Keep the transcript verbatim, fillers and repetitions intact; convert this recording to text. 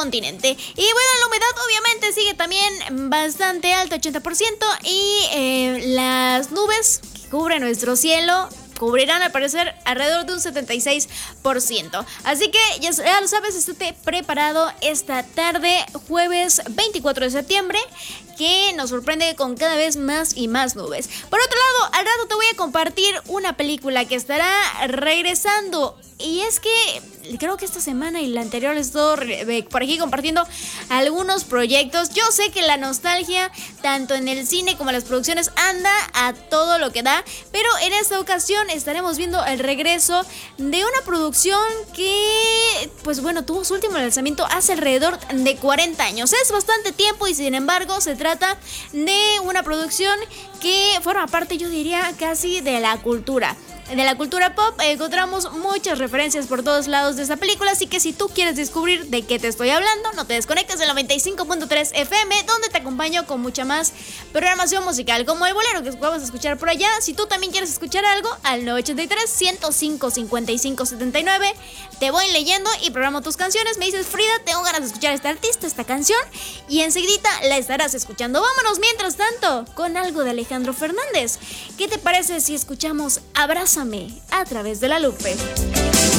continente. Y bueno, la humedad obviamente sigue también bastante alta, ochenta por ciento, y eh, las nubes que cubren nuestro cielo cubrirán al parecer alrededor de un setenta y seis por ciento. Así que ya, ya lo sabes, estate preparado esta tarde, jueves veinticuatro de septiembre, que nos sorprende con cada vez más y más nubes. Por otro lado, al rato te voy a compartir una película que estará regresando. Y es que creo que esta semana y la anterior les estoy por aquí compartiendo algunos proyectos. Yo sé que la nostalgia, tanto en el cine como en las producciones, anda a todo lo que da. Pero en esta ocasión estaremos viendo el regreso de una producción que, pues bueno, tuvo su último lanzamiento hace alrededor de cuarenta años. Es bastante tiempo y sin embargo se trata de una producción que forma parte, yo diría, casi de la cultura. De la cultura pop. Encontramos muchas referencias por todos lados de esta película, así que si tú quieres descubrir de qué te estoy hablando, no te desconectes del noventa y cinco punto tres F M, donde te acompaño con mucha más programación musical, como el bolero que vamos a escuchar por allá. Si tú también quieres escuchar algo, al nueve ocho tres, ciento cinco, cincuenta y cinco setenta y nueve, te voy leyendo y programo tus canciones. Me dices: Frida, tengo ganas de escuchar a este artista, esta canción, y enseguidita la estarás escuchando. Vámonos mientras tanto con algo de Alejandro Fernández. ¿Qué te parece si escuchamos Abrázame a través de la Lupe?